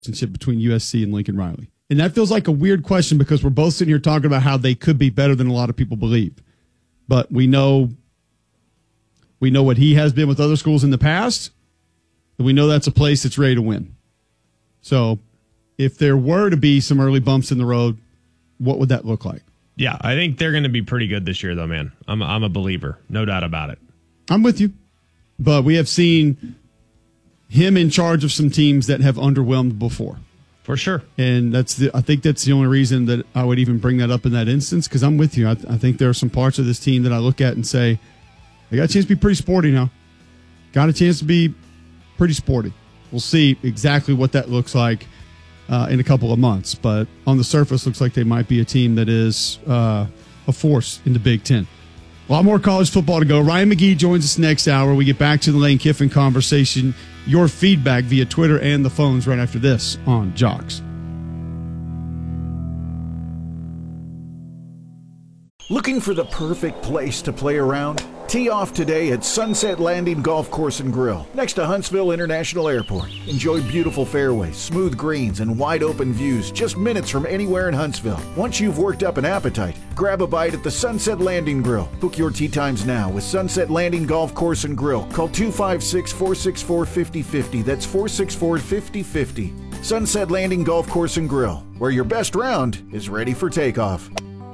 relationship between USC and Lincoln Riley. And that feels like a weird question because we're both sitting here talking about how they could be better than a lot of people believe. But we know what he has been with other schools in the past, and we know that's a place that's ready to win. So if there were to be some early bumps in the road, what would that look like? Yeah, I think they're going to be pretty good this year, though, man. I'm a believer. No doubt about it. I'm with you. But we have seen him in charge of some teams that have underwhelmed before. For sure. And I think that's the only reason that I would even bring that up in that instance, because I'm with you. I think there are some parts of this team that I look at and say, they got a chance to be pretty sporty now. Got a chance to be pretty sporty. We'll see exactly what that looks like in a couple of months. But on the surface, looks like they might be a team that is a force in the Big Ten. A lot more college football to go. Ryan McGee joins us next hour. We get back to the Lane Kiffin conversation. Your feedback via Twitter and the phones right after this on Jocks. Looking for the perfect place to play around? Tee off today at Sunset Landing Golf Course and Grill, next to Huntsville International Airport. Enjoy beautiful fairways, smooth greens, and wide open views just minutes from anywhere in Huntsville. Once you've worked up an appetite, grab a bite at the Sunset Landing Grill. Book your tee times now with Sunset Landing Golf Course and Grill. Call 256-464-5050. That's 464-5050. Sunset Landing Golf Course and Grill, where your best round is ready for takeoff.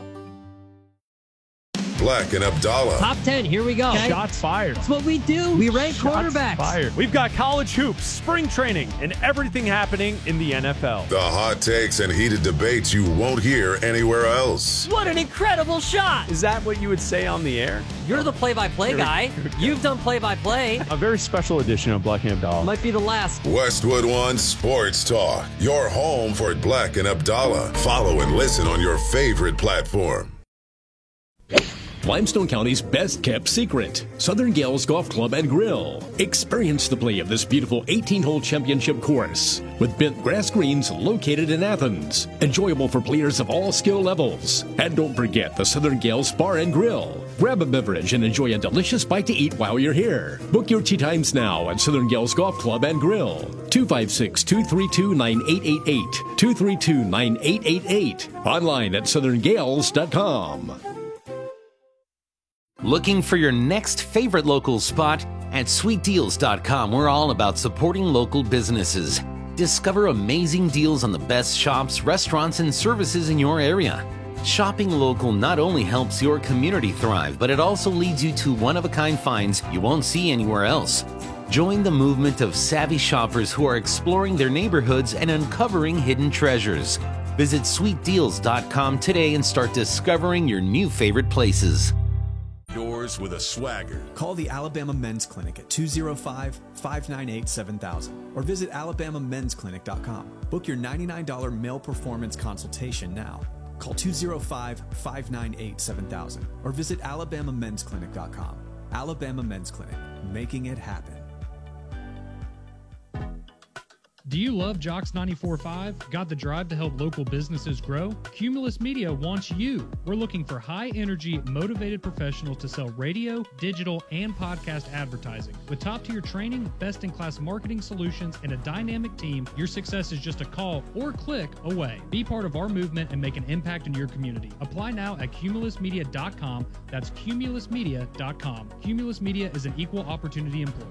Black and Abdallah. Top 10, here we go. Okay. Shots fired. That's what we do. We rank quarterbacks. Fired. We've got college hoops, spring training, and everything happening in the NFL. The hot takes and heated debates you won't hear anywhere else. What an incredible shot. Is that what you would say on the air? You're the play-by-play guy. You've done play-by-play. A very special edition of Black and Abdallah. Might be the last. Westwood One Sports Talk. Your home for Black and Abdallah. Follow and listen on your favorite platform. Limestone County's best-kept secret, Southern Gales Golf Club and Grill. Experience the play of this beautiful 18-hole championship course with bent grass greens located in Athens. Enjoyable for players of all skill levels. And don't forget the Southern Gales Bar and Grill. Grab a beverage and enjoy a delicious bite to eat while you're here. Book your tee times now at Southern Gales Golf Club and Grill. 256-232-9888. 232-9888. Online at southerngales.com. Looking for your next favorite local spot? At sweetdeals.com, we're all about supporting local businesses. Discover amazing deals on the best shops, restaurants, and services in your area. Shopping local not only helps your community thrive, but it also leads you to one-of-a-kind finds you won't see anywhere else. Join the movement of savvy shoppers who are exploring their neighborhoods and uncovering hidden treasures. Visit sweetdeals.com today and start discovering your new favorite places. Doors with a swagger. Call the Alabama Men's Clinic at 205-598-7000 or visit alabamamensclinic.com. Book your $99 male performance consultation now. Call 205-598-7000 or visit alabamamensclinic.com. Alabama Men's Clinic, making it happen. Do you love Jocks 94.5? Got the drive to help local businesses grow? Cumulus Media wants you. We're looking for high-energy, motivated professionals to sell radio, digital, and podcast advertising. With top-tier training, best-in-class marketing solutions, and a dynamic team, your success is just a call or click away. Be part of our movement and make an impact in your community. Apply now at cumulusmedia.com. That's cumulusmedia.com. Cumulus Media is an equal opportunity employer.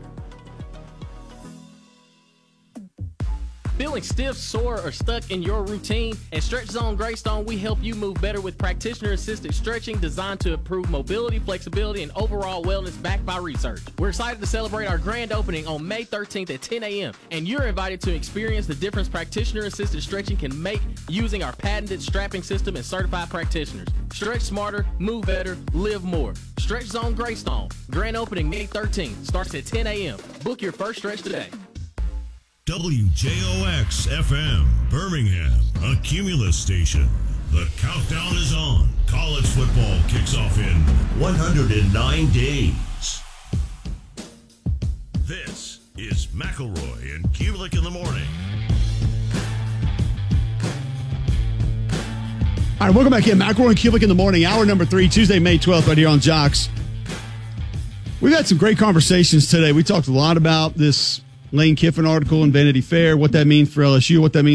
Feeling stiff, sore, or stuck in your routine? At Stretch Zone Greystone, we help you move better with practitioner-assisted stretching designed to improve mobility, flexibility, and overall wellness backed by research. We're excited to celebrate our grand opening on May 13th at 10 a.m. And you're invited to experience the difference practitioner-assisted stretching can make using our patented strapping system and certified practitioners. Stretch smarter, move better, live more. Stretch Zone Greystone. Grand opening May 13th. Starts at 10 a.m. Book your first stretch today. WJOX FM, Birmingham, a Cumulus station. The countdown is on. College football kicks off in 109 days. This is McElroy and Kulik in the morning. All right, welcome back in. McElroy and Kulik in the morning, hour number 3, Tuesday, May 12th, right here on Jocks. We've had some great conversations today. We talked a lot about this Lane Kiffin article in Vanity Fair, what that means for LSU, what that means